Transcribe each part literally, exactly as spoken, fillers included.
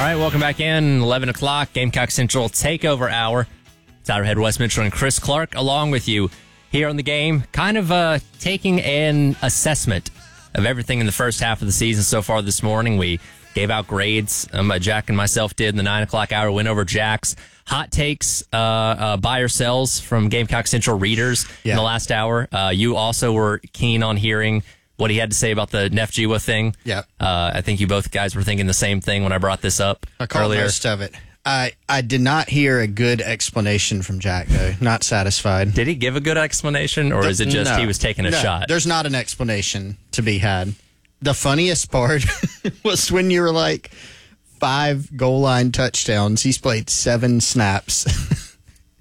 right, welcome back in. eleven o'clock, Gamecock Central Takeover Hour. Tyler Head, Wes Mitchell, and Chris Clark along with you here on the game. Kind of uh, taking an assessment of everything in the first half of the season so far this morning. We gave out grades. Um, Jack and myself did in the nine o'clock hour, went over Jack's hot takes, uh, uh, buy or sells from Gamecock Central readers yeah. in the last hour. Uh, you also were keen on hearing what he had to say about the Nefjiwa thing. Yeah. Uh, I think you both guys were thinking the same thing when I brought this up I caught earlier. most of it. I, I did not hear a good explanation from Jack, though. Not satisfied. Did he give a good explanation, or is it just no, he was taking a no, shot? There's not an explanation to be had. The funniest part was when you were like, five goal line touchdowns. He's played seven snaps.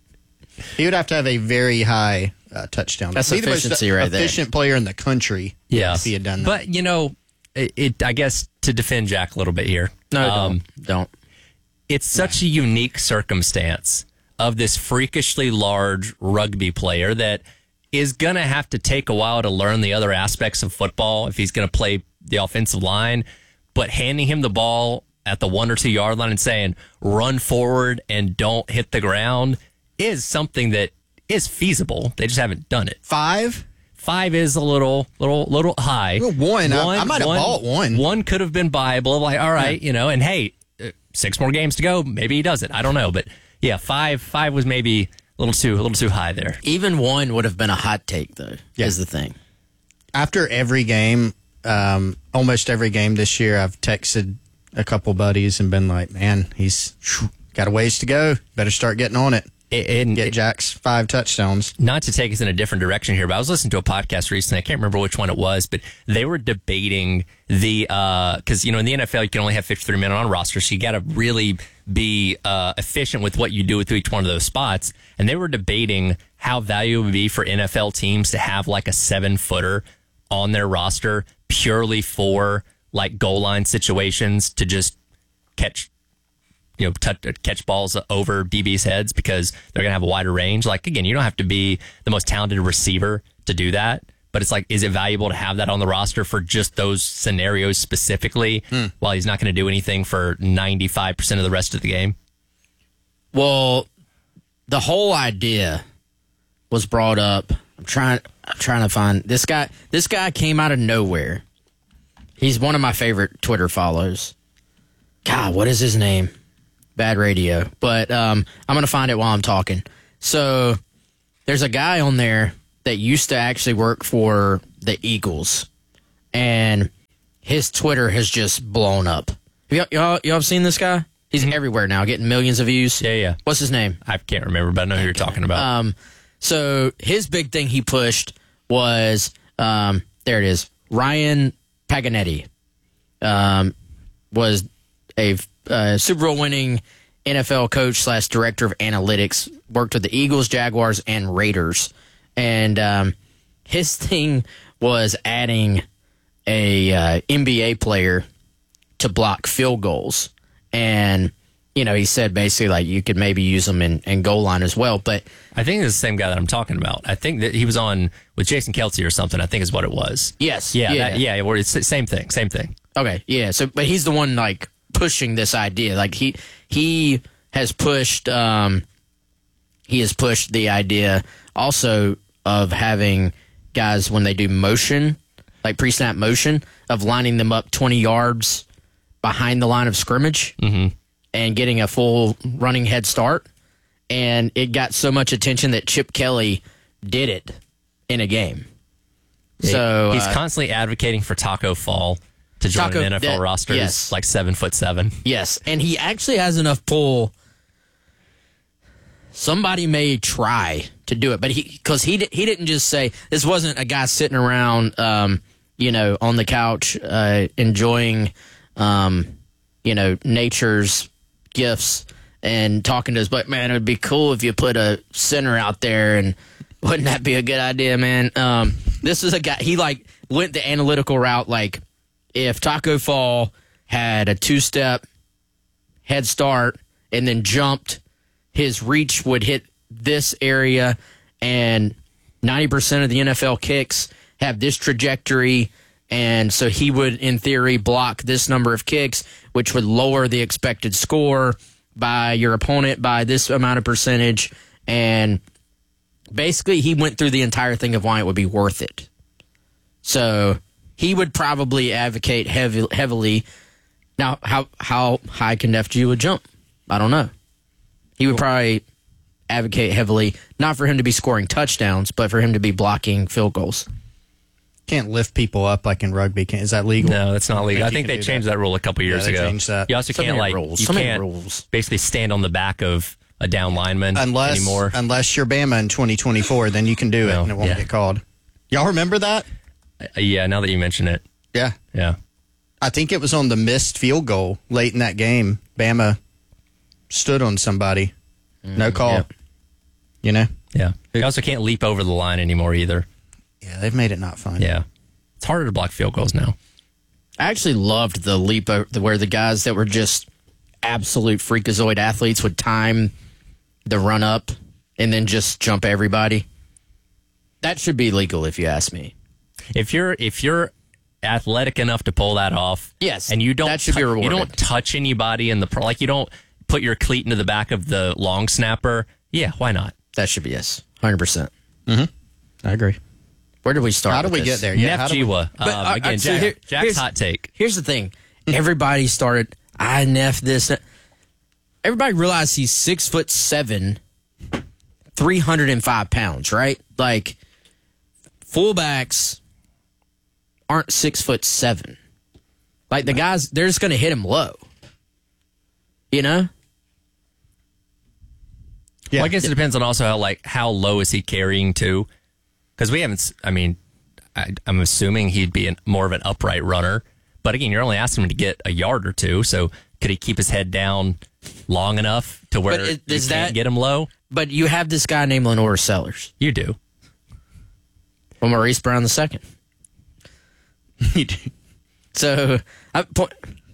He would have to have a very high uh, touchdown. That's He's efficiency the most right there. efficient player in the country. Yeah, if he had done that. But you know, it, it. I guess to defend Jack a little bit here. No, um, don't. Don't. It's such a unique circumstance of this freakishly large rugby player that is going to have to take a while to learn the other aspects of football if he's going to play the offensive line. But handing him the ball at the one or two yard line and saying, run forward and don't hit the ground is something that is feasible. They just haven't done it. Five? Five is a little, little, little high. Well, one, I, I might have bought one. One could have been viable. Like, all right, yeah. you know, and hey, six more games to go. Maybe he does it. I don't know, but yeah, five, five was maybe a little too, a little too high there. Even one would have been a hot take, though. Yeah. Is the thing. After every game, um, almost every game this year, I've texted a couple buddies and been like, "Man, he's whew, got a ways to go. Better start getting on it." And get Jack's five touchdowns. Not to take us in a different direction here, but I was listening to a podcast recently. I can't remember which one it was, but they were debating the because uh, you know in the N F L you can only have fifty-three men on a roster, so you got to really be uh, efficient with what you do with each one of those spots. And they were debating how valuable it would be for N F L teams to have like a seven footer on their roster purely for like goal line situations to just catch. You know, touch, catch balls over D B's heads because they're going to have a wider range. Like, again, you don't have to be the most talented receiver to do that. But it's like, is it valuable to have that on the roster for just those scenarios specifically mm. while he's not going to do anything for ninety-five percent of the rest of the game? Well, the whole idea was brought up. I'm trying, I'm trying to find this guy. This guy came out of nowhere. He's one of my favorite Twitter follows. God, what is his name? Bad radio, but um, I'm going to find it while I'm talking. So there's a guy on there that used to actually work for the Eagles, and his Twitter has just blown up. Y'all, y'all, y'all seen this guy? He's mm-hmm. everywhere now, getting millions of views. Yeah, yeah. What's his name? I can't remember, but I know who you're talking about. Um, so his big thing he pushed was, um, there it is, Ryan Paganetti um, was a Uh, Super Bowl winning N F L coach slash director of analytics, worked with the Eagles, Jaguars, and Raiders. And um, his thing was adding a uh, N B A player to block field goals. And, you know, he said basically like you could maybe use them in, in goal line as well. But I think it's the same guy that I'm talking about. I think that he was on with Jason Kelce or something, I think is what it was. Yes. Yeah, Yeah. That, yeah well, it's the same thing, same thing. Okay, yeah. So, but he's the one, like, pushing this idea. Like he he has pushed um he has pushed the idea also of having guys when they do motion, like pre-snap motion, of lining them up twenty yards behind the line of scrimmage mm-hmm. and getting a full running head start. And it got so much attention that Chip Kelly did it in a game. Yeah, so he's uh, constantly advocating for Taco Fall to join Taco, an N F L that, roster yes. is like seven foot seven. Yes, and he actually has enough pull. Somebody may try to do it, but he because he he didn't just say this wasn't a guy sitting around, um, you know, on the couch uh, enjoying, um, you know, nature's gifts and talking to us. But man, it would be cool if you put a center out there, and wouldn't that be a good idea, man? Um, this is a guy. He like went the analytical route, like. If Taco Fall had a two-step head start and then jumped, his reach would hit this area, and ninety percent of the N F L kicks have this trajectory, And so he would, in theory, block this number of kicks, which would lower the expected score by your opponent by this amount of percentage. And basically, he went through the entire thing of why it would be worth it. So he would probably advocate heavy, heavily. Now, how how high can Neff G would jump? I don't know. He would probably advocate heavily, not for him to be scoring touchdowns, but for him to be blocking field goals. Can't lift people up like in rugby. Can, is that legal? No, that's not legal. I I think think you they can do changed that. that. rule a couple years Yeah, they ago. changed that. You also So can't many like rules. you So many can't rules. basically stand on the back of a down lineman Unless anymore. unless you're Bama in twenty twenty-four, then you can do it No, and it won't yeah. get called. Y'all remember that? Uh, yeah, now that you mention it, Yeah. yeah. I think it was on the missed field goal late in that game. Bama stood on somebody. No call. Yep. You know? Yeah. You also can't leap over the line anymore either. Yeah, they've made it not fun. Yeah. It's harder to block field goals now. I actually loved the leap o- where the guys that were just absolute freakazoid athletes would time the run up and then just jump everybody. That should be legal if you ask me. If you're if you're athletic enough to pull that off, Yes, and you don't that should be tou- you rewarded. don't touch anybody in the pro, like you don't put your cleat into the back of the long snapper, yeah, why not? That should be yes, one hundred percent. I agree. Where did we start? How do with we this? get there? Yeah, Neff how do we- Jiwa. But, Um, uh, again, uh, so Jack, here- Jack's here's- hot take. Here's the thing. Everybody started, I Neff this. that. Everybody realized he's six foot seven, three hundred and five pounds, right? Like, fullbacks aren't six foot seven. Like, the guys, they're just going to hit him low. You know? Yeah. Well, I guess it depends on also how like how low is he carrying to, because we haven't. s- I mean, I, I'm assuming he'd be an, more of an upright runner. But again, you're only asking him to get a yard or two. So could he keep his head down long enough to where But is- you is can't that- get him low? But you have this guy named Lenore Sellers. You do. Or Maurice Brown the second. You do. So, I, point,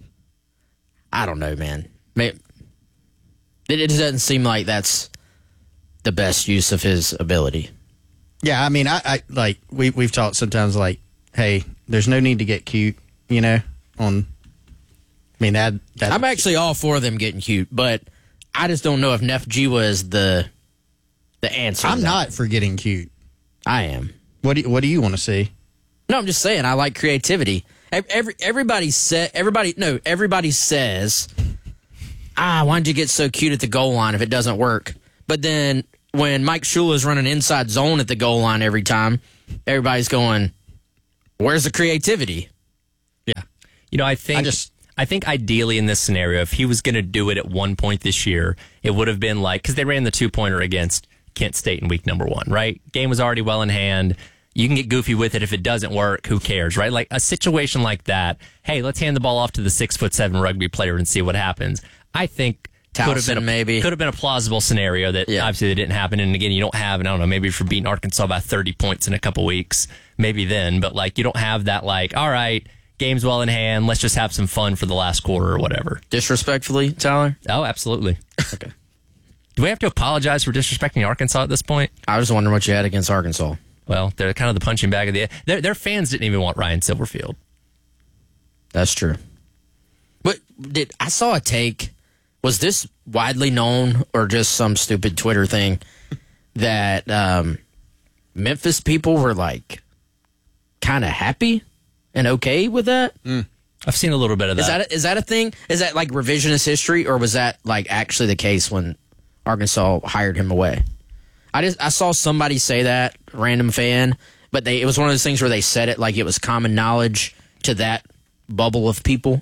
I don't know, man. May- It, it doesn't seem like that's the best use of his ability. Yeah, I mean, I, I like we we've talked sometimes like, hey, there's no need to get cute, you know. On, I mean that that I'm actually all for them getting cute, but I just don't know if Neff Jiwa is the the answer. to I'm that. not for getting cute. I am. What do you, what do you want to see? No, I'm just saying I like creativity. Ev- Every everybody said everybody no everybody says, ah, why'd you get so cute at the goal line if it doesn't work? But then when Mike Shula is running inside zone at the goal line every time, everybody's going, where's the creativity? Yeah, You know, I think I just- I think ideally in this scenario, if he was going to do it at one point this year, it would have been like because they ran the two pointer against Kent State in week number one, right? Game was already well in hand. You can get goofy with it if it doesn't work. Who cares, right? Like a situation like that. Hey, let's hand the ball off to the six foot seven rugby player and see what happens. I think could have been a, Towson, maybe. could have been a plausible scenario that Yeah. obviously that didn't happen. And again, you don't have, and I don't know, maybe if you're beating Arkansas by thirty points in a couple weeks, maybe then. But like you don't have that like, all right, game's well in hand. Let's just have some fun for the last quarter or whatever. Disrespectfully, Tyler? Oh, absolutely. Okay. Do we have to apologize for disrespecting Arkansas at this point? I was wondering what you had against Arkansas. Well, they're kind of the punching bag of the. Their, their fans didn't even want Ryan Silverfield. That's true. But did I saw a take? Was this widely known or just some stupid Twitter thing that um, Memphis people were like kind of happy and okay with that? I've seen a little bit of that. Is that a, is that a thing? Is that like revisionist history, or was that like actually the case when Arkansas hired him away? I just I saw somebody say that, random fan, but they it was one of those things where they said it like it was common knowledge to that bubble of people.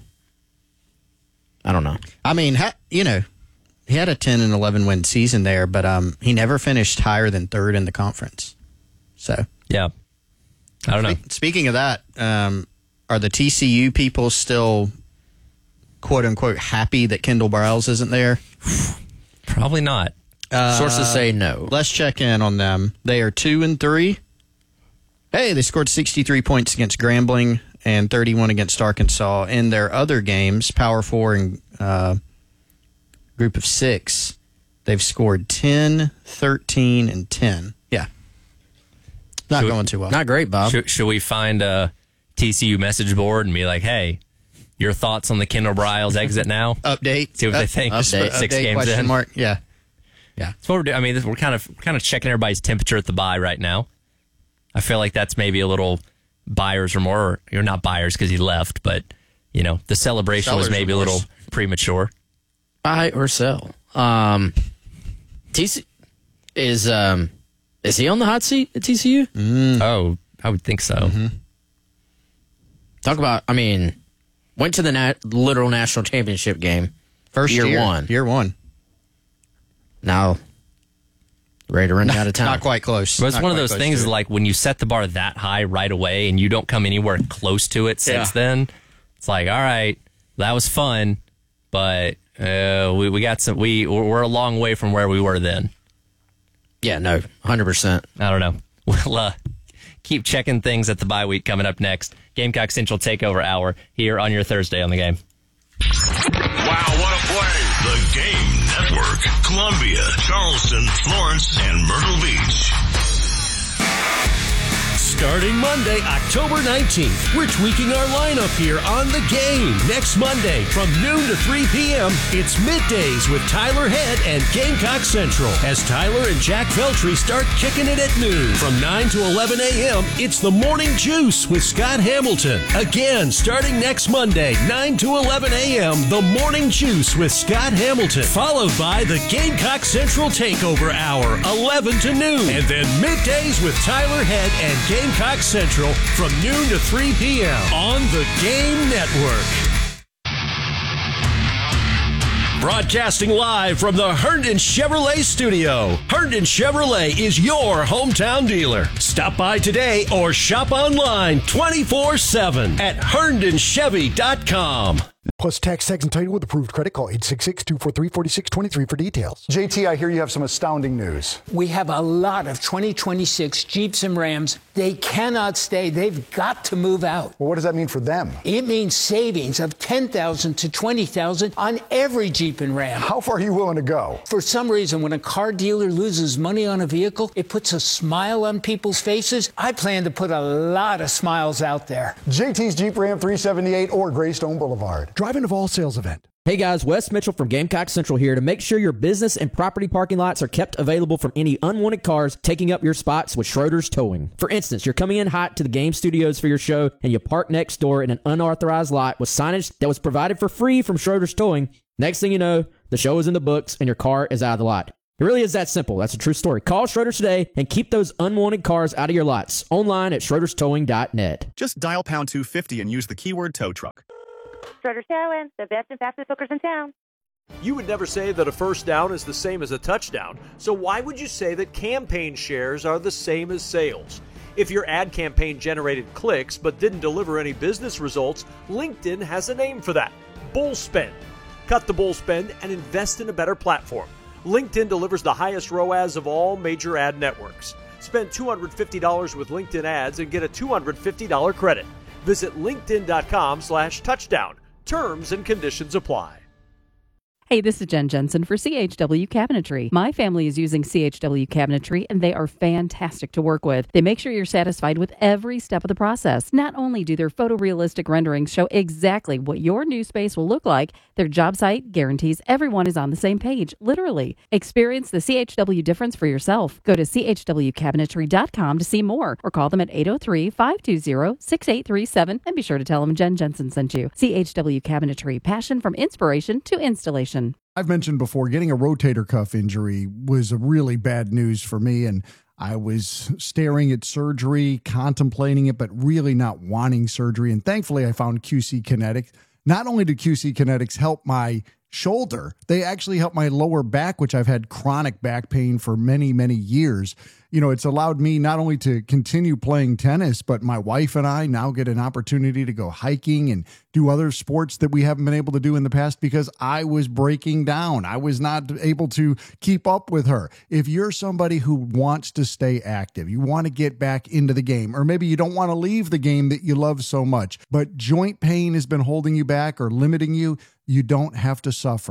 I don't know. I mean, ha, you know, he had a ten and eleven win season there, but um, he never finished higher than third in the conference. So, Yeah. I don't know. speaking of that, um, are the T C U people still quote unquote happy that Kendall Browse isn't there? Probably not. Sources say no. Let's check in on them. They are two and three. Hey, they scored sixty-three points against Grambling and thirty-one against Arkansas. In their other games, Power Four and uh, Group of Six, they've scored ten, thirteen, and ten. Yeah. Not Should we- going too well. Not great, Bob. Should, should we find uh, T C U message board and be like, hey, your thoughts on the Kendall Briles exit now? Update. See what uh, they think. Update. Six update, games question in. Mark. Yeah. Yeah. That's what we're doing. I mean, we're kind of we're kind of checking everybody's temperature at the bye right now. I feel like that's maybe a little buyer's remorse. Or you're not buyers because he left, but you know the celebration Seller's was maybe remorse. a little premature. Buy or sell. Um, T C is um, is he on the hot seat at T C U? Mm. Oh, I would think so. Mm-hmm. Talk about. I mean, went to the nat- literal national championship game. First year, year, one. Year one. Now, ready to run out of time. Not quite close. But it's Not one of quite those close things to it. like when you set the bar that high right away and you don't come anywhere close to it since Yeah. then, it's like, all right, that was fun, but uh, we, we got some, we, we're a long way from where we were then. Yeah, no, one hundred percent. I don't know. We'll uh, keep checking things at the bye week coming up next. Gamecock Central Takeover Hour here on your Thursday on the Game. Wow, what a play. The Game Network. Columbia, Charleston, Florence, and Myrtle Beach. Starting Monday, October nineteenth, we're tweaking our lineup here on The Game. Next Monday from noon to three p.m., it's Middays with Tyler Head and Gamecock Central as Tyler and Jack Veltri start kicking it at noon. From nine to eleven a.m., it's The Morning Juice with Scott Hamilton. Again, starting next Monday, nine to eleven a.m., The Morning Juice with Scott Hamilton, followed by the Gamecock Central Takeover Hour, eleven to noon, and then Middays with Tyler Head and Gamecock Central from noon to three p.m. on the Game Network. Broadcasting live from the Herndon Chevrolet studio. Herndon Chevrolet is your hometown dealer. Stop by today or shop online twenty-four seven at herndon chevy dot com. Plus tax, tax, and title with approved credit. Call eight six six, two four three, four six two three for details. J T, I hear you have some astounding news. We have a lot of twenty twenty-six Jeeps and Rams. They cannot stay. They've got to move out. Well, what does that mean for them? It means savings of ten thousand dollars to twenty thousand dollars on every Jeep and Ram. How far are you willing to go? For some reason, when a car dealer loses money on a vehicle, it puts a smile on people's faces. I plan to put a lot of smiles out there. J T's Jeep Ram three seventy-eight or Greystone Boulevard. Driving of all sales event. Hey guys, Wes Mitchell from Gamecock Central here to make sure your business and property parking lots are kept available from any unwanted cars taking up your spots with Schroeder's Towing. For instance, you're coming in hot to the game studios for your show and you park next door in an unauthorized lot with signage that was provided for free from Schroeder's Towing. Next thing you know, the show is in the books and your car is out of the lot. It really is that simple. That's a true story. Call Schroeder's today and keep those unwanted cars out of your lots. Online at schroeders towing dot net. Just dial pound two fifty and use the keyword tow truck. Schroeder's Towing, the best and fastest hookers in town. You would never say that a first down is the same as a touchdown, so why would you say that campaign shares are the same as sales? If your ad campaign generated clicks but didn't deliver any business results, LinkedIn has a name for that: bull spend. Cut the bull spend and invest in a better platform. LinkedIn delivers the highest R O A S of all major ad networks. Spend two hundred fifty dollars with LinkedIn ads and get a two hundred fifty dollars credit. Visit linkedin.com slash touchdown. Terms and conditions apply. Hey, this is Jen Jensen for C H W Cabinetry. My family is using C H W Cabinetry, and they are fantastic to work with. They make sure you're satisfied with every step of the process. Not only do their photorealistic renderings show exactly what your new space will look like, their job site guarantees everyone is on the same page, literally. Experience the C H W difference for yourself. Go to c h w cabinetry dot com to see more, or call them at eight oh three, five two zero, six eight three seven, and be sure to tell them Jen Jensen sent you. C H W Cabinetry, passion from inspiration to installation. I've mentioned before, getting a rotator cuff injury was a really bad news for me, and I was staring at surgery, contemplating it, but really not wanting surgery. And thankfully, I found Q C Kinetics. Not only did Q C Kinetics help my shoulder, they actually helped my lower back, which I've had chronic back pain for many, many years. You know, it's allowed me not only to continue playing tennis, but my wife and I now get an opportunity to go hiking and do other sports that we haven't been able to do in the past because I was breaking down. I was not able to keep up with her. If you're somebody who wants to stay active, you want to get back into the game, or maybe you don't want to leave the game that you love so much, but joint pain has been holding you back or limiting you, you don't have to suffer.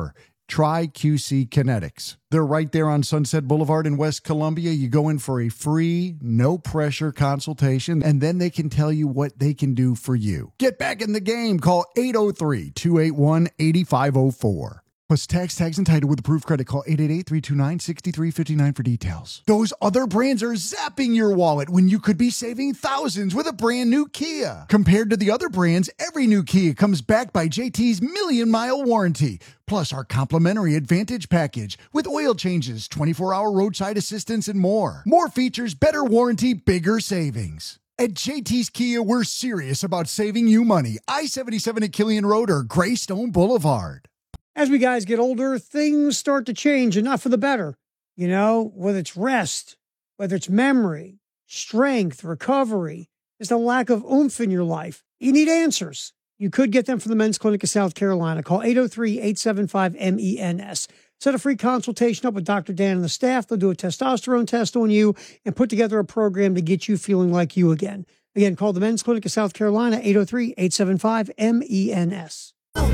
Try Q C Kinetics. They're right there on Sunset Boulevard in West Columbia. You go in for a free, no-pressure consultation, and then they can tell you what they can do for you. Get back in the game. Call eight oh three, two eight one, eight five oh four. Plus tax, tags, and title with approved credit. Call eight eight eight, three two nine, six three five nine for details. Those other brands are zapping your wallet when you could be saving thousands with a brand new Kia. Compared to the other brands, every new Kia comes backed by J T's Million Mile Warranty. Plus our complimentary Advantage package with oil changes, twenty-four hour roadside assistance, and more. More features, better warranty, bigger savings. At J T's Kia, we're serious about saving you money. I seventy-seven at Killian Road or Greystone Boulevard. As we guys get older, things start to change, and not for the better. You know, whether it's rest, whether it's memory, strength, recovery, there's a lack of oomph in your life. You need answers. You could get them from the Men's Clinic of South Carolina. Call eight oh three, eight seven five, M E N S. Set a free consultation up with Doctor Dan and the staff. They'll do a testosterone test on you and put together a program to get you feeling like you again. Again, call the Men's Clinic of South Carolina, eight oh three, eight seven five, M E N S.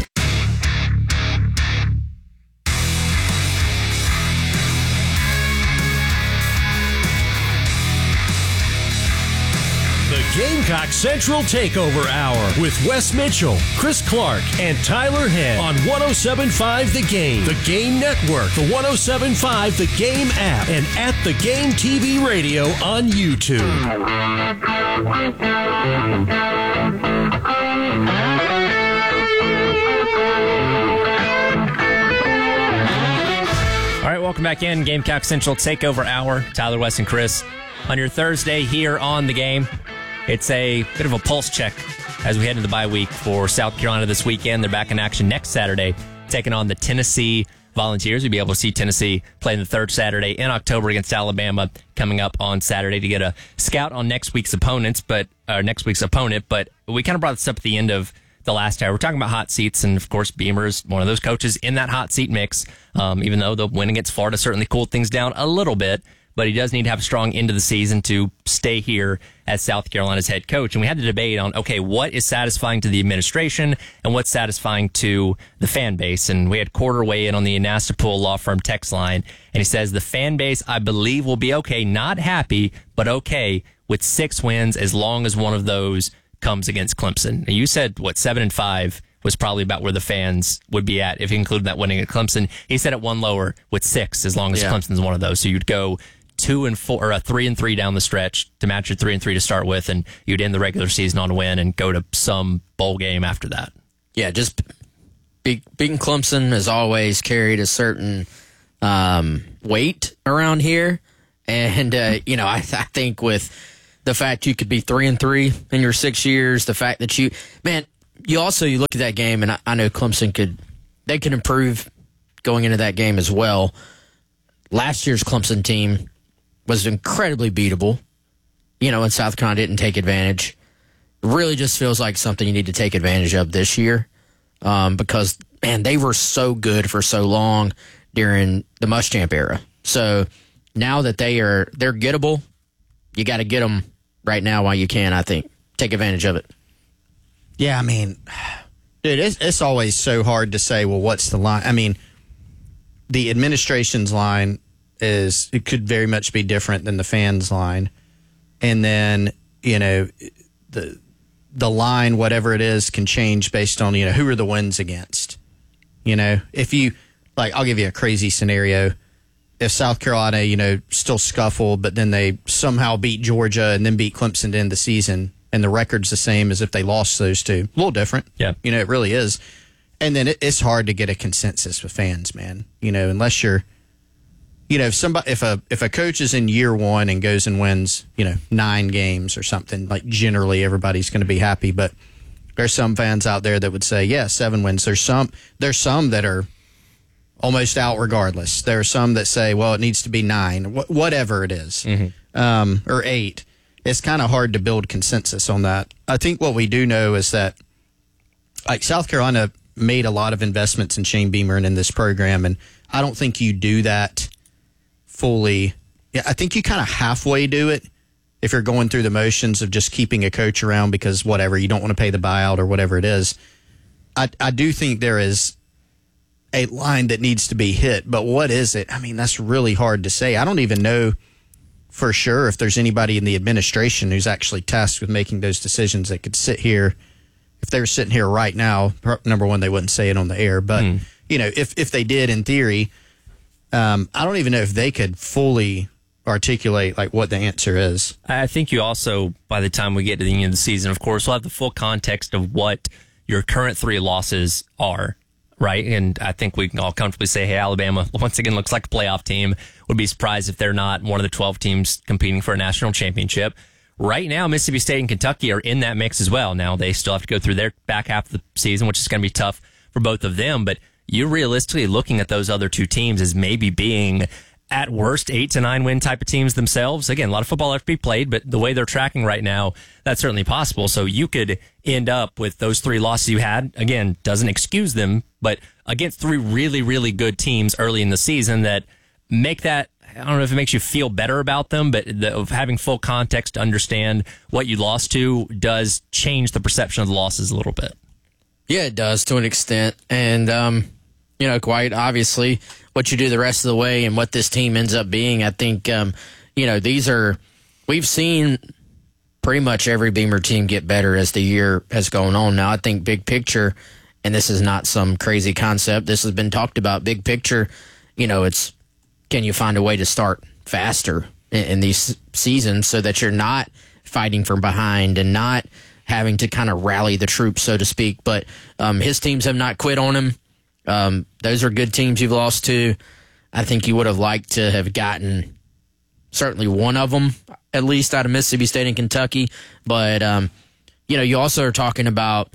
The Gamecock Central Takeover Hour with Wes Mitchell, Chris Clark, and Tyler Head on one oh seven point five The Game, The Game Network, the one oh seven point five The Game app, and at The Game T V Radio on YouTube. All right, welcome back in. Gamecock Central Takeover Hour. Tyler, Wes, and Chris on your Thursday here on The Game. It's a bit of a pulse check as we head into the bye week for South Carolina this weekend. They're back in action next Saturday, taking on the Tennessee Volunteers. You'll be able to see Tennessee playing the third Saturday in October against Alabama coming up on Saturday to get a scout on next week's opponents, but uh, next week's opponent. But we kind of brought this up at the end of the last hour. We're talking about hot seats, and of course, Beamer's one of those coaches in that hot seat mix. Um, even though the win against Florida certainly cooled things down a little bit, but he does need to have a strong end of the season to stay here as South Carolina's head coach. And we had the debate on, okay, what is satisfying to the administration and what's satisfying to the fan base? And we had Quarter weigh in on the Anastapul Law Firm text line, and he says, the fan base, I believe, will be okay, not happy, but okay with six wins as long as one of those comes against Clemson. And you said, what, seven and five was probably about where the fans would be at if you included that winning at Clemson. He said it one lower with six as long as yeah. Clemson's one of those. So you'd go two and four, or a three and three down the stretch to match your three and three to start with, and you'd end the regular season on a win and go to some bowl game after that. Yeah, just be, beating Clemson has always carried a certain um, weight around here, and uh, you know, I, I think with the fact you could be three and three in your six years, the fact that you, man, you also you look at that game, and I, I know Clemson could, they could improve going into that game as well. Last year's Clemson team was incredibly beatable, you know, and South Carolina didn't take advantage. It really just feels like something you need to take advantage of this year um, because, man, they were so good for so long during the Muschamp era. So now that they are, they're gettable, you got to get them right now while you can, I think. Take advantage of it. Yeah, I mean, dude, it's, it's always so hard to say, well, what's the line? I mean, the administration's line is, it could very much be different than the fans' line. And then, you know, the the line, whatever it is, can change based on, you know, who are the wins against. You know, if you, like, I'll give you a crazy scenario. If South Carolina, you know, still scuffle, but then they somehow beat Georgia and then beat Clemson to end the season, and the record's the same as if they lost those two. A little different. Yeah. You know, it really is. And then it, it's hard to get a consensus with fans, man. You know, unless you're, you know, if somebody, if a if a coach is in year one and goes and wins, you know, nine games or something, like generally everybody's going to be happy. But there's some fans out there that would say, yeah, seven wins. There's some there's some that are almost out regardless. There are some that say, well, it needs to be nine, wh- whatever it is, mm-hmm. um, or eight. It's kind of hard to build consensus on that. I think what we do know is that, like, South Carolina made a lot of investments in Shane Beamer and in this program, and I don't think you do that fully. Yeah, I think you kind of halfway do it if you're going through the motions of just keeping a coach around because whatever, you don't want to pay the buyout or whatever it is. I, I do think there is a line that needs to be hit. But what is it? I mean, that's really hard to say. I don't even know for sure if there's anybody in the administration who's actually tasked with making those decisions that could sit here. If they were sitting here right now, number one, they wouldn't say it on the air. But, mm. you know, if, if they did in theory, um, I don't even know if they could fully articulate like what the answer is. I think you also, by the time we get to the end of the season, of course, we'll have the full context of what your current three losses are, right? And I think we can all comfortably say, hey, Alabama, once again, looks like a playoff team. Would be surprised if they're not one of the twelve teams competing for a national championship. Right now, Mississippi State and Kentucky are in that mix as well. Now, they still have to go through their back half of the season, which is going to be tough for both of them. But you're realistically looking at those other two teams as maybe being, at worst, eight to nine win type of teams themselves. Again, a lot of football left to be played, but the way they're tracking right now, that's certainly possible. So you could end up with those three losses you had. Again, doesn't excuse them, but against three really, really good teams early in the season that make that, I don't know if it makes you feel better about them, but the, of having full context to understand what you lost to does change the perception of the losses a little bit. Yeah, it does to an extent. And, um, you know, quite obviously, what you do the rest of the way and what this team ends up being, I think, um, you know, these are, we've seen pretty much every Beamer team get better as the year has gone on. Now, I think big picture, and this is not some crazy concept, this has been talked about, big picture, you know, it's, can you find a way to start faster in, in these seasons so that you're not fighting from behind and not having to kind of rally the troops, so to speak. But um, his teams have not quit on him. Um, those are good teams you've lost to. I think you would have liked to have gotten certainly one of them, at least out of Mississippi State and Kentucky. But, um, you know, you also are talking about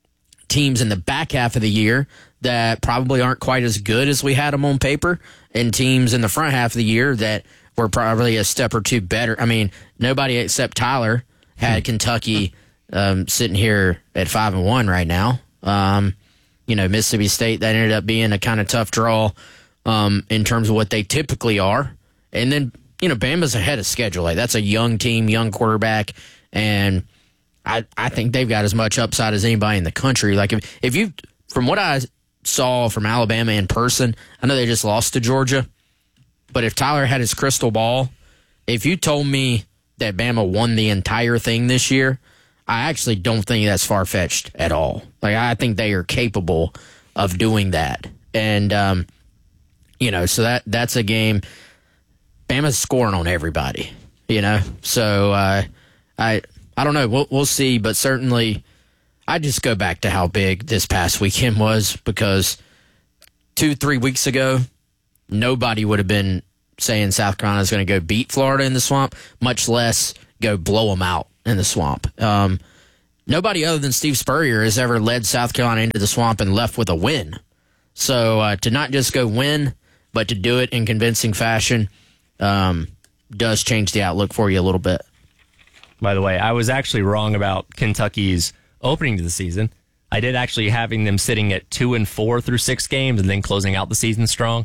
teams in the back half of the year that probably aren't quite as good as we had them on paper, and teams in the front half of the year that were probably a step or two better. I mean, nobody except Tyler had Kentucky um, sitting here at five and one right now. Um, you know, Mississippi State, that ended up being a kind of tough draw um, in terms of what they typically are. And then, you know, Bama's ahead of schedule. Like, that's a young team, young quarterback, and I I think they've got as much upside as anybody in the country. Like, if, if you, from what I saw from Alabama in person, I know they just lost to Georgia, but if Tyler had his crystal ball, if you told me that Bama won the entire thing this year, I actually don't think that's far-fetched at all. Like, I think they are capable of doing that. And, um, you know, so that that's a game. Bama's scoring on everybody, you know? So, uh, I I don't know. We'll, we'll see, but certainly I just go back to how big this past weekend was, because two, three weeks ago, nobody would have been saying South Carolina is going to go beat Florida in the Swamp, much less go blow them out in the Swamp. Um, nobody other than Steve Spurrier has ever led South Carolina into the Swamp and left with a win. So uh, to not just go win, but to do it in convincing fashion um, does change the outlook for you a little bit. By the way, I was actually wrong about Kentucky's opening to the season. I did actually having them sitting at two and four through six games and then closing out the season strong.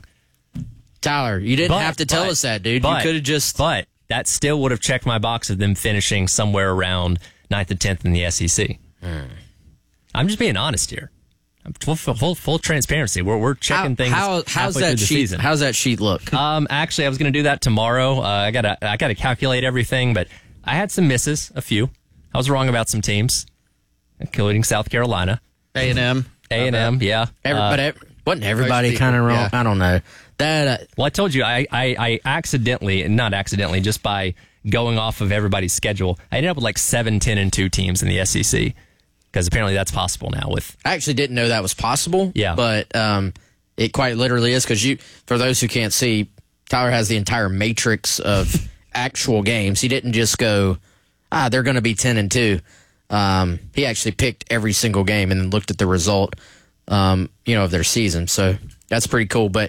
Tyler, you didn't but, have to tell but, us that, dude. But, you could have just. But that still would have checked my box of them finishing somewhere around ninth and tenth in the S E C. Mm. I'm just being honest here. I'm full, full, full transparency. We're we're checking how, things. How, how's that through the sheet? Season. How's that sheet look? Um, actually, I was going to do that tomorrow. Uh, I gotta I gotta calculate everything, but I had some misses, a few. I was wrong about some teams, including South Carolina, A and M, A and M. Yeah, Every, uh, but every, wasn't everybody kind of wrong? Yeah. I don't know. That. Uh, well, I told you, I, I I accidentally, and not accidentally, just by going off of everybody's schedule, I ended up with like seven, ten, and two teams in the S E C. Because apparently that's possible now. With I actually didn't know that was possible. Yeah, but um, it quite literally is, because you, for those who can't see, Tyler has the entire matrix of actual games. He didn't just go, ah, they're going to be ten and two. Um, he actually picked every single game and then looked at the result, um, you know, of their season. So that's pretty cool. But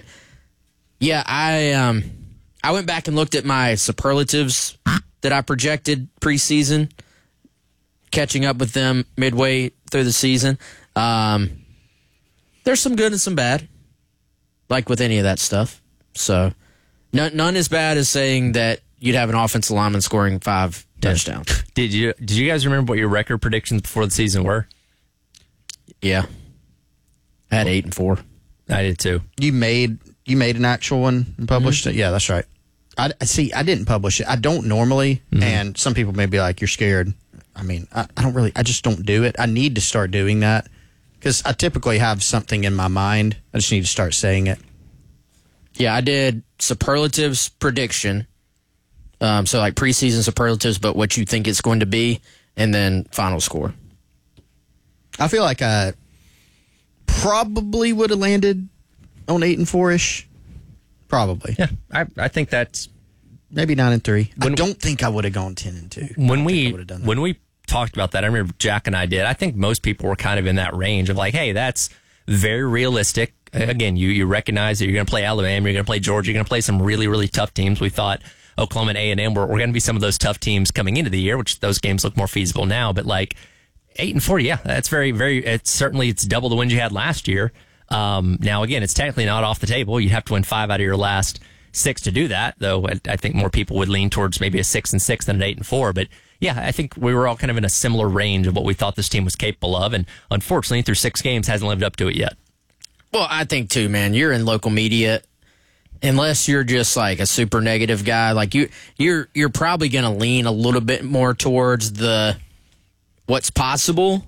yeah, I um, I went back and looked at my superlatives that I projected preseason, catching up with them midway through the season. Um, there's some good and some bad, like with any of that stuff. So none, none as bad as saying that you'd have an offensive lineman scoring five touchdowns. Did you Did you guys remember what your record predictions before the season were? Yeah, I had eight and four. I did too. You made you made an actual one and published mm-hmm. it? Yeah, that's right. I, see, I didn't publish it. I don't normally, mm-hmm. and some people may be like, you're scared. I mean, I, I don't really, I just don't do it. I need to start doing that because I typically have something in my mind. I just need to start saying it. Yeah, I did superlatives prediction. Um, so like preseason superlatives, but what you think it's going to be, and then final score. I feel like I probably would have landed on eight and four ish. Probably. Yeah, I, I think that's maybe nine and three. When, I don't think I would have gone ten and two. When we when we talked about that, I remember Jack and I did. I think most people were kind of in that range of like, hey, that's very realistic. Again, you you recognize that you're going to play Alabama, you're going to play Georgia, you're going to play some really really tough teams. We thought Oklahoma and A and M were, were going to be some of those tough teams coming into the year, which those games look more feasible now. But like eight and four, yeah, that's very very. It's certainly it's double the wins you had last year. Um, now, again, it's technically not off the table. You'd have to win five out of your last six to do that, though I think more people would lean towards maybe a six and six than an eight and four. But yeah, I think we were all kind of in a similar range of what we thought this team was capable of. And unfortunately, through six games, hasn't lived up to it yet. Well, I think too, man, you're in local media. Unless you're just like a super negative guy, like you, you're, you're probably going to lean a little bit more towards the what's possible.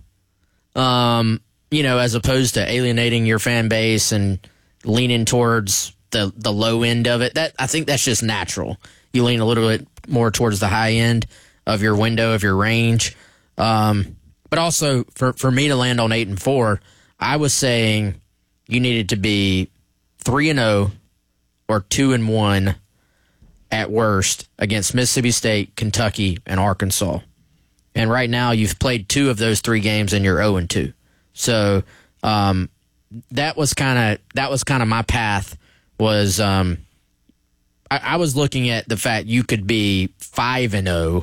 Um, You know, as opposed to alienating your fan base and leaning towards the the low end of it. That I think that's just natural. You lean a little bit more towards the high end of your window, of your range. Um, but also, for, for me to land on eight and four, I was saying you needed to be three and zero or two and one at worst against Mississippi State, Kentucky, and Arkansas. And right now, you've played two of those three games, and you're zero and two. So um, that was kind of that was kind of my path. Was um, I, I was looking at the fact you could be five and zero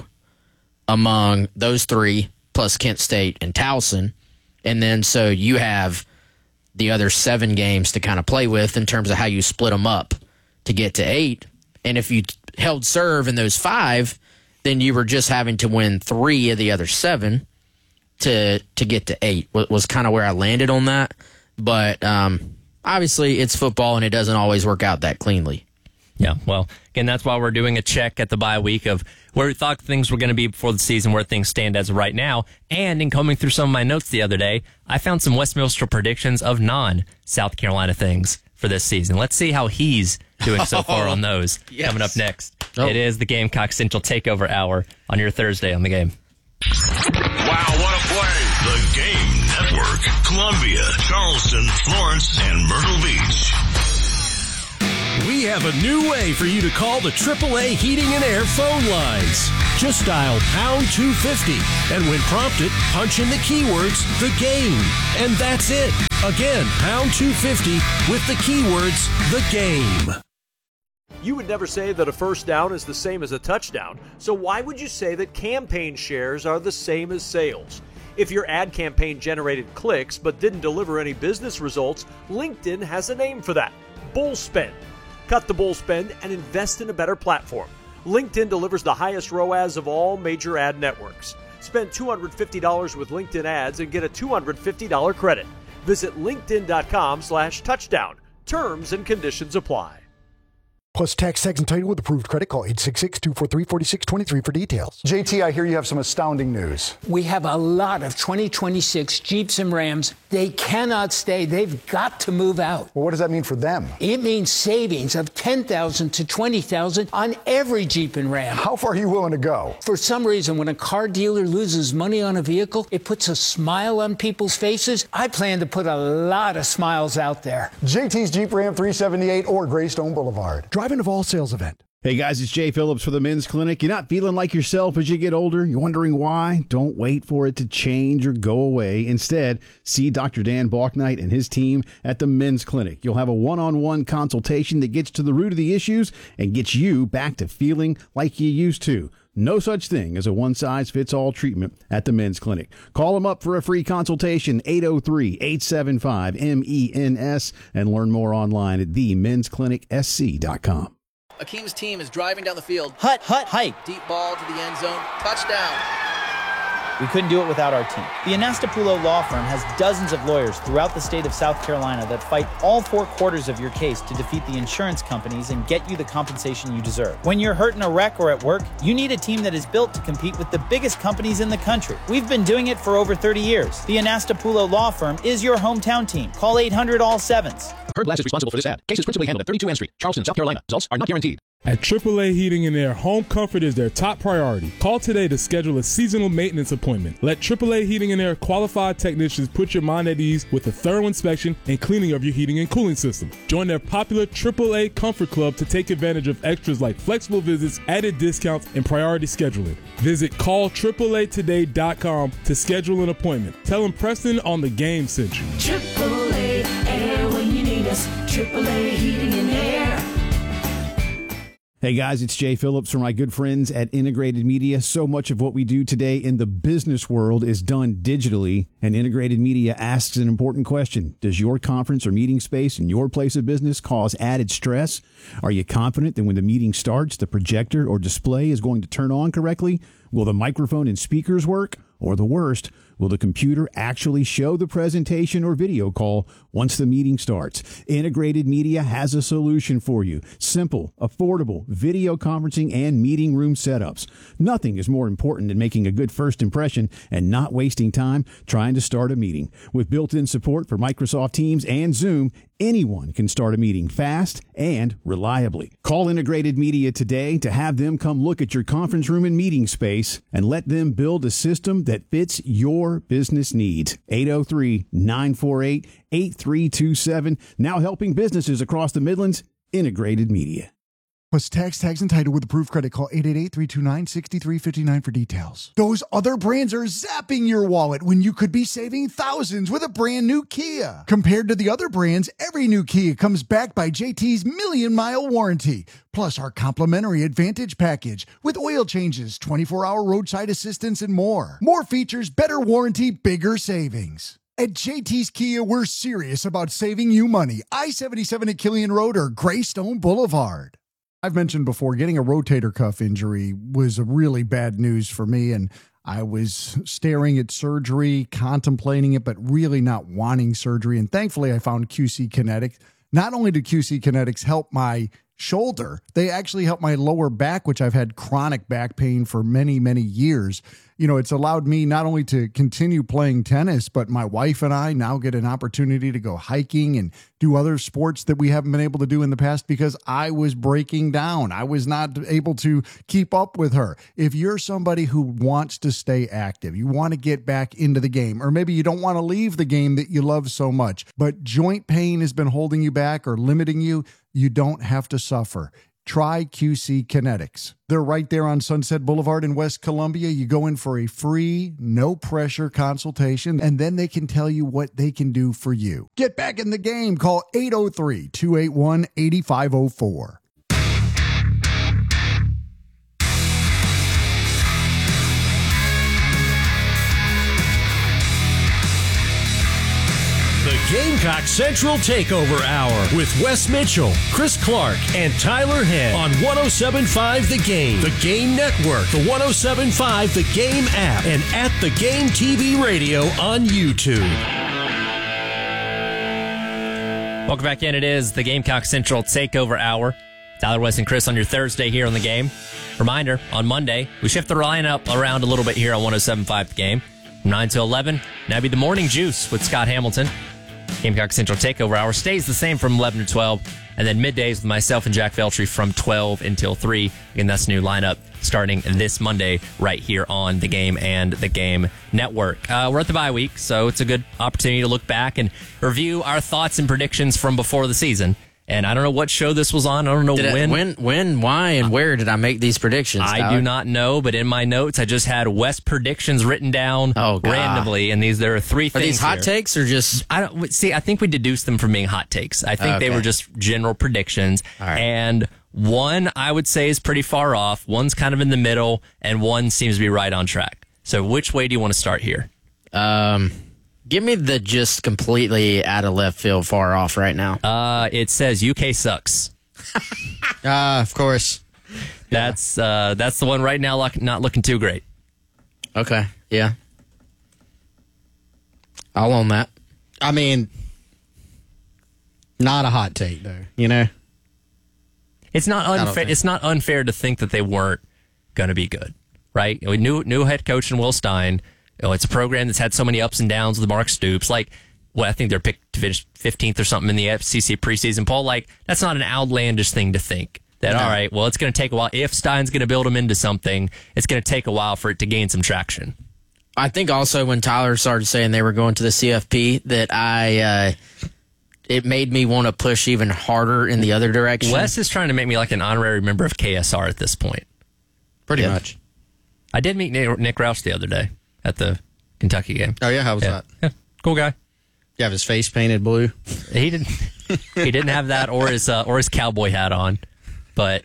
among those three plus Kent State and Towson, and then so you have the other seven games to kind of play with in terms of how you split them up to get to eight. And if you held serve in those five, then you were just having to win three of the other seven to to get to eight was kind of where I landed on that. But um, obviously it's football and it doesn't always work out that cleanly. Yeah, well, again, that's why we're doing a check at the bye week of where we thought things were going to be before the season, where things stand as of right now. And in combing through some of my notes the other day, I found some Wes Minstrel predictions of non-South Carolina things for this season. Let's see how he's doing so far on those. Yes. Coming up next, oh. It is the Gamecock Central Takeover Hour on your Thursday on the Game. Wow, what a play. The Game Network. Columbia, Charleston, Florence, and Myrtle Beach. We have a new way for you to call the triple A Heating and Air phone lines. Just dial pound two fifty, and when prompted, punch in the keywords, the game. And that's it. Again, pound two fifty with the keywords, the game. You would never say that a first down is the same as a touchdown, so why would you say that campaign shares are the same as sales? If your ad campaign generated clicks but didn't deliver any business results, LinkedIn has a name for that: bull spend. Cut the bull spend and invest in a better platform. LinkedIn delivers the highest R O A S of all major ad networks. Spend two hundred fifty dollars with LinkedIn ads and get a two hundred fifty dollars credit. Visit linkedin.com slash touchdown. Terms and conditions apply. Plus tax, tax, and title with approved credit. Call eight six six, two four three, four six two three for details. J T, I hear you have some astounding news. We have a lot of twenty twenty-six Jeeps and Rams. They cannot stay. They've got to move out. Well, what does that mean for them? It means savings of ten thousand dollars to twenty thousand dollars on every Jeep and Ram. How far are you willing to go? For some reason, when a car dealer loses money on a vehicle, it puts a smile on people's faces. I plan to put a lot of smiles out there. J T's Jeep Ram three seventy-eight or Greystone Boulevard. Drive-in of all sales event. Hey guys, it's Jay Phillips for the Men's Clinic. You're not feeling like yourself as you get older? You're wondering why? Don't wait for it to change or go away. Instead, see Doctor Dan Balknight and his team at the Men's Clinic. You'll have a one-on-one consultation that gets to the root of the issues and gets you back to feeling like you used to. No such thing as a one-size-fits-all treatment at the Men's Clinic. Call them up for a free consultation, eight oh three, eight seven five, M E N S, and learn more online at the men's clinic s c dot com. Akeem's team is driving down the field. Hut, hut, hike. Deep ball to the end zone. Touchdown. We couldn't do it without our team. The Anastapulo Law Firm has dozens of lawyers throughout the state of South Carolina that fight all four quarters of your case to defeat the insurance companies and get you the compensation you deserve. When you're hurt in a wreck or at work, you need a team that is built to compete with the biggest companies in the country. We've been doing it for over thirty years. The Anastapulo Law Firm is your hometown team. Call eight hundred all sevens. Herb Glass is responsible for this ad. Case is principally handled at thirty-two N Street, Charleston, South Carolina. Results are not guaranteed. At triple A Heating and Air, home comfort is their top priority. Call today to schedule a seasonal maintenance appointment. Let triple A Heating and Air qualified technicians put your mind at ease with a thorough inspection and cleaning of your heating and cooling system. Join their popular triple A Comfort Club to take advantage of extras like flexible visits, added discounts, and priority scheduling. Visit call triple A today dot com to schedule an appointment. Tell them Preston on the game sent you. triple A Air when you need us. triple A Heating and Air. Hey guys, it's Jay Phillips from my good friends at Integrated Media. So much of what we do today in the business world is done digitally, and Integrated Media asks an important question. Does your conference or meeting space in your place of business cause added stress? Are you confident that when the meeting starts, the projector or display is going to turn on correctly? Will the microphone and speakers work? Or the worst, will the computer actually show the presentation or video call once the meeting starts? Integrated Media has a solution for you. Simple, affordable video conferencing and meeting room setups. Nothing is more important than making a good first impression and not wasting time trying to start a meeting. With built-in support for Microsoft Teams and Zoom, anyone can start a meeting fast and reliably. Call Integrated Media today to have them come look at your conference room and meeting space and let them build a system that fits your business needs. eight oh three, nine four eight, eight three two seven. Now helping businesses across the Midlands. Integrated Media. Plus tax, tags, and title with approved credit. Call eight eight eight, three two nine, six three five nine for details. Those other brands are zapping your wallet when you could be saving thousands with a brand new Kia. Compared to the other brands, every new Kia comes backed by J T's Million Mile Warranty. Plus our complimentary Advantage package with oil changes, twenty-four hour roadside assistance, and more. More features, better warranty, bigger savings. At J T's Kia, we're serious about saving you money. I seventy-seven at Killian Road or Greystone Boulevard. I've mentioned before, getting a rotator cuff injury was a really bad news for me, and I was staring at surgery, contemplating it, but really not wanting surgery. And thankfully, I found Q C Kinetics. Not only did Q C Kinetics help my shoulder, they actually helped my lower back, which I've had chronic back pain for many, many years. You know, it's allowed me not only to continue playing tennis, but my wife and I now get an opportunity to go hiking and do other sports that we haven't been able to do in the past because I was breaking down. I was not able to keep up with her. If you're somebody who wants to stay active, you want to get back into the game, or maybe you don't want to leave the game that you love so much, but joint pain has been holding you back or limiting you, you don't have to suffer. Try Q C Kinetics. They're right there on Sunset Boulevard in West Columbia. You go in for a free, no-pressure consultation, and then they can tell you what they can do for you. Get back in the game. Call eight oh three, two eight one, eight five oh four. The Gamecock Central Takeover Hour with Wes Mitchell, Chris Clark, and Tyler Head on one oh seven point five The Game, The Game Network, the one oh seven point five The Game app, and at The Game T V Radio on YouTube. Welcome back in. It is the Gamecock Central Takeover Hour. Tyler, Wes, and Chris on your Thursday here on The Game. Reminder, on Monday, we shift the lineup around a little bit here on one oh seven point five The Game. From nine to eleven, now be the Morning Juice with Scott Hamilton. Gamecock Central Takeover Hour stays the same from eleven to twelve, and then middays with myself and Jack Veltri from twelve until three. Again, that's a new lineup starting this Monday right here on The Game and The Game Network. Uh, we're at the bye week, so it's a good opportunity to look back and review our thoughts and predictions from before the season. And I don't know what show this was on. I don't know Did when. I, when, when, why, and where did I make these predictions? I Tyler? do not know, but in my notes, I just had West predictions written down oh, randomly, and these there are three are things. Are these hot here. takes or just? I don't see. I think we deduced them from being hot takes. I think okay. they were just general predictions, right. and one I would say is pretty far off. One's kind of in the middle, and one seems to be right on track. So, which way do you want to start here? Um. Give me the just completely out of left field, far off right now. Uh, it says U K sucks. Ah, uh, of course. That's uh, that's the one right now. Not looking too great. Okay. Yeah. I'll own that. I mean, not a hot take, though, you know? It's not unfair. It's not unfair to think that they weren't going to be good, right? We knew new head coach in Will Stein. You know, it's a program that's had so many ups and downs with Mark Stoops. Like, well, I think they're picked to finish fifteenth or something in the F C C preseason poll. Like, that's not an outlandish thing to think. That, no. all right, well, it's going to take a while. If Stein's going to build them into something, it's going to take a while for it to gain some traction. I think also when Tyler started saying they were going to the C F P, that I, uh, it made me want to push even harder in the other direction. Wes is trying to make me like an honorary member of K S R at this point. Pretty yeah. much. I did meet Nick, Nick Roush the other day at the Kentucky game. Oh, yeah? How was yeah. that? Yeah, cool guy. You have his face painted blue? He didn't He didn't have that or his uh, or his cowboy hat on. But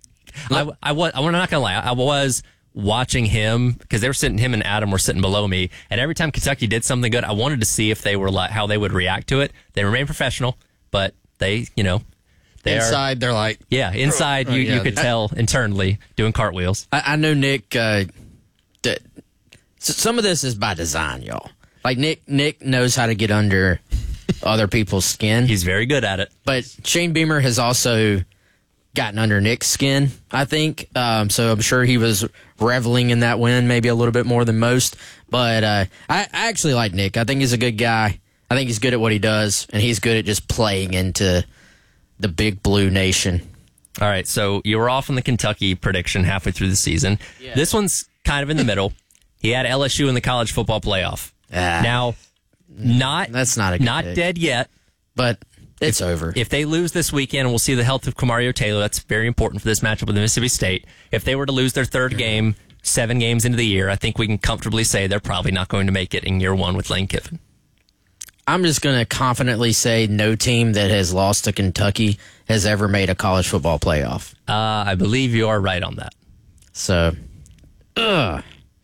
I, I was, I'm not going to lie, I was watching him because they were sitting, him and Adam were sitting below me. And every time Kentucky did something good, I wanted to see if they were like, how they would react to it. They remain professional, but they, you know, they inside, are, they're like, yeah, inside, you, yeah, you could tell internally doing cartwheels. I, I know Nick, uh, that some of this is by design, y'all. Like Nick, Nick knows how to get under other people's skin. He's very good at it. But Shane Beamer has also gotten under Nick's skin, I think. Um, so I'm sure he was reveling in that win maybe a little bit more than most. But uh, I, I actually like Nick. I think he's a good guy. I think he's good at what he does, and he's good at just playing into the Big Blue Nation. All right, so you were off on the Kentucky prediction halfway through the season. Yeah. This one's kind of in the middle. He had L S U in the college football playoff. Ah, now, not that's not a good not pick. dead yet, but it's if, over. If they lose this weekend, we'll see the health of Kamario Taylor. That's very important for this matchup with Mississippi State. If they were to lose their third game, seven games into the year, I think we can comfortably say they're probably not going to make it in year one with Lane Kiffin. I'm just going to confidently say no team that has lost to Kentucky has ever made a college football playoff. Uh, I believe you are right on that. So, ugh.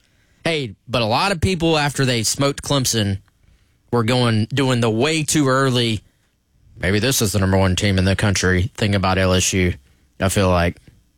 Hey, but a lot of people after they smoked Clemson were going doing the way too early. Maybe this is the number one team in the country thing about L S U. I feel like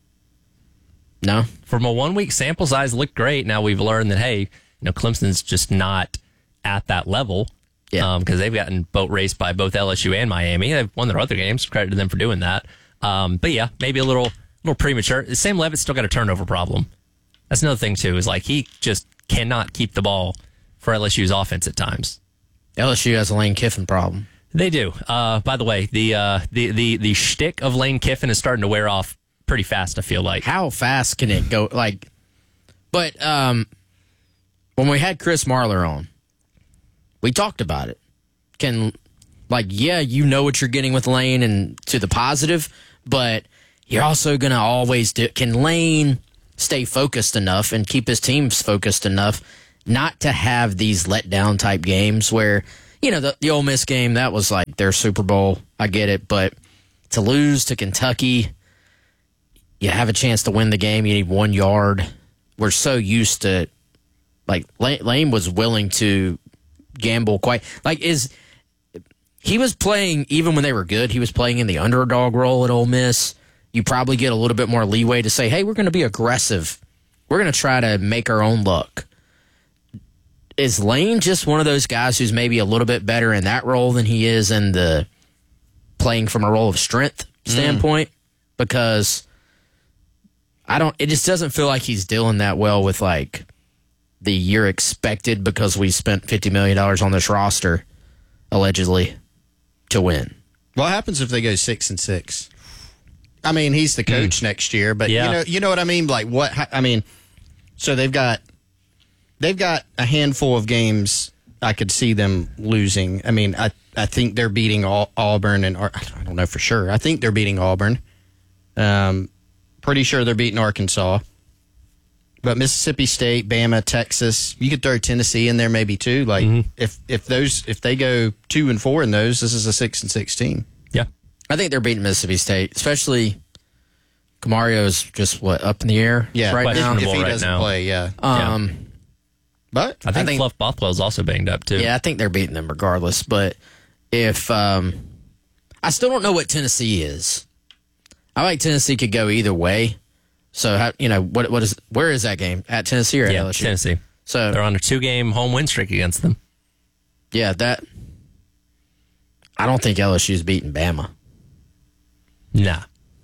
no. From a one week sample size, looked great. Now we've learned that hey, you know Clemson's just not at that level. Yeah, because um, they've gotten boat raced by both L S U and Miami. They've won their other games. Credit to them for doing that. Um, but yeah, maybe a little little premature. Sam Levitt's still got a turnover problem. That's another thing too. Is like he just cannot keep the ball for L S U's offense at times. L S U has a Lane Kiffin problem. They do. Uh, by the way, the uh, the the the shtick of Lane Kiffin is starting to wear off pretty fast. I feel like. How fast can it go? Like, but um, when we had Chris Marler on, we talked about it. Can like yeah, you know what you're getting with Lane and to the positive, but you're also gonna always do. Can Lane stay focused enough and keep his teams focused enough not to have these letdown type games where, you know, the, the Ole Miss game, that was like their Super Bowl. I get it. But to lose to Kentucky, you have a chance to win the game. You need one yard. We're so used to, like, Lane, Lane was willing to gamble quite. Like, is he was playing, even when they were good, he was playing in the underdog role at Ole Miss. You probably get a little bit more leeway to say, hey, we're going to be aggressive. We're going to try to make our own luck. Is Lane just one of those guys who's maybe a little bit better in that role than he is in the playing from a role of strength standpoint? Mm. Because I don't, it just doesn't feel like he's dealing that well with like the year expected because we spent fifty million dollars on this roster, allegedly, to win. What happens if they go six and six? I mean, he's the coach mm. next year, but yeah. you know, you know what I mean. Like what? I mean, so they've got they've got a handful of games. I could see them losing. I mean, I I think they're beating Auburn and I don't know for sure. I think they're beating Auburn. Um, pretty sure they're beating Arkansas. But Mississippi State, Bama, Texas, you could throw Tennessee in there maybe too. Like mm-hmm. if if those if they go two and four in those, this is a six and six team. Yeah. I think they're beating Mississippi State, especially Camario's just what up in the air yeah, right now. If he right doesn't now. play, yeah. Um, yeah. But I think, I think Fluff Bothwell's also banged up too. Yeah, I think they're beating them regardless. But if um, I still don't know what Tennessee is. I like Tennessee could go either way. So how, you know what? What is where is that game at Tennessee or at yeah, L S U? Tennessee. So they're on a two-game home win streak against them. Yeah, that. I don't think L S U's beating Bama. Nah.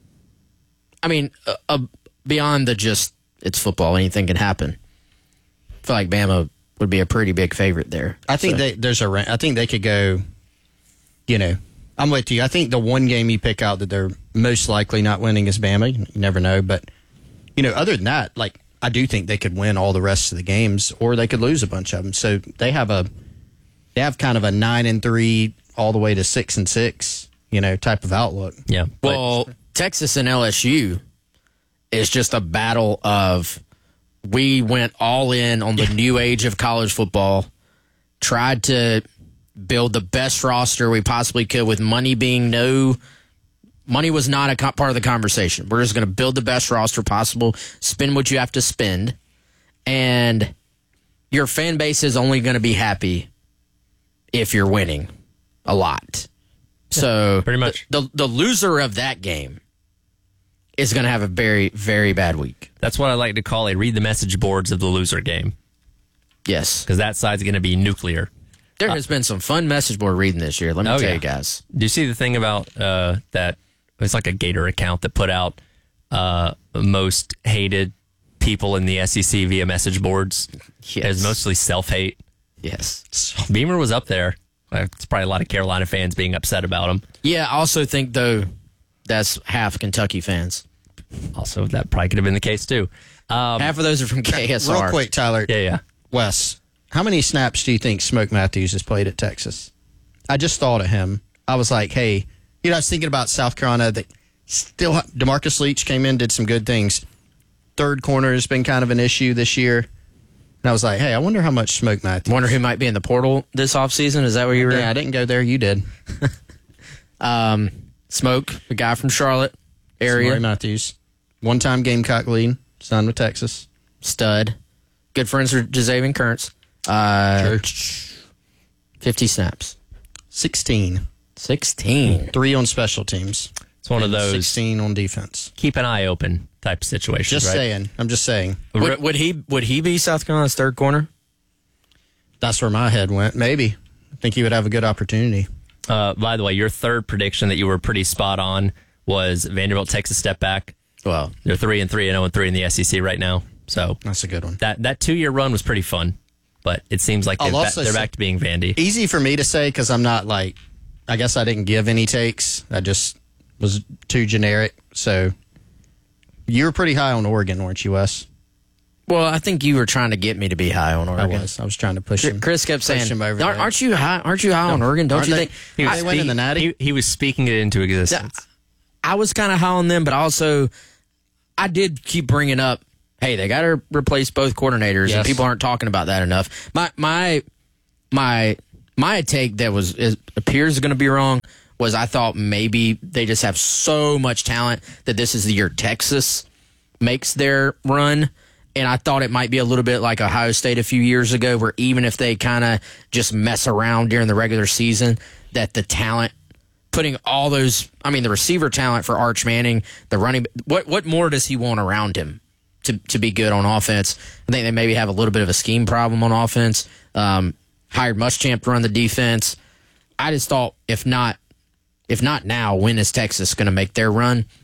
I mean, uh, uh, beyond the just it's football, anything can happen. I feel like Bama would be a pretty big favorite there. I think So- they there's a. I think they could go. You know, I'm with you. I think the one game you pick out that they're most likely not winning is Bama. You never know, but you know, other than that, like I do think they could win all the rest of the games, or they could lose a bunch of them. So they have a they have kind of a nine and three all the way to six and six, you know, type of outlook. Yeah. Well, Texas and L S U is just a battle of we went all in on the new age of college football, tried to build the best roster we possibly could with money being no money was not a co- part of the conversation. We're just going to build the best roster possible, spend what you have to spend, and your fan base is only going to be happy if you're winning a lot. So pretty much the, the the loser of that game is going to have a very, very bad week. That's what I like to call a read the message boards of the loser game. Yes. Because that side's going to be nuclear. There has been some fun message board reading this year. Let me Oh, tell yeah. you guys. Do you see the thing about uh, that? It's like a Gator account that put out uh, most hated people in the S E C via message boards. Yes. It was mostly self-hate. Yes. Beamer was up there. Uh, It's probably a lot of Carolina fans being upset about him. Yeah, I also think, though, that's half Kentucky fans. Also, that probably could have been the case, too. Um, half of those are from K S R. Real quick, Tyler. Yeah, yeah. Wes, how many snaps do you think Smoke Matthews has played at Texas? I just thought of him. I was like, hey, you know, I was thinking about South Carolina. That still, DeMarcus Leach came in, did some good things. Third corner has been kind of an issue this year. And I was like, hey, I wonder how much Smoke Matthews. Wonder who might be in the portal this offseason. Is that where you were? Yeah, I didn't go there. You did. um, Smoke, the guy from Charlotte area. Samari Matthews. One-time Gamecock lead. Signed with Texas. Stud. Good friends with Jazavian Currents. Uh, fifty snaps. sixteen. sixteen. Three on special teams. It's one of And those sixteen on defense. keep an eye open type situations, Just right? saying. I'm just saying. Would, would he would he be South Carolina's third corner? That's where my head went. Maybe. I think he would have a good opportunity. Uh, by the way, your third prediction that you were pretty spot on was Vanderbilt takes a step back. Well, they're three and three and zero and three in the S E C right now. So that's a good one. That that two year run was pretty fun, but it seems like they're, I'll ba- also they're say- back to being Vandy. Easy for me to say because I'm not like, I guess I didn't give any takes. I just was too generic. So you were pretty high on Oregon, weren't you, Wes? Well, I think you were trying to get me to be high on I Oregon. was. I was trying to push him. Chris kept push saying, him over aren't, there. aren't you high? Aren't you high on Oregon? Don't Aren't you they- think He was, They win in the Natty? he, he was speaking it into existence. I was kind of high on them, but also I did keep bringing up, hey, they got to replace both coordinators, Yes. and people aren't talking about that enough. My my my my take that was is, appears going to be wrong was I thought maybe they just have so much talent that this is the year Texas makes their run. And I thought it might be a little bit like Ohio State a few years ago, where even if they kind of just mess around during the regular season, that the talent, putting all those, I mean, the receiver talent for Arch Manning, the running, what what more does he want around him to, to be good on offense? I think they maybe have a little bit of a scheme problem on offense. Um, hired Muschamp to run the defense. I just thought, if not, if not now, when is Texas going to make their run?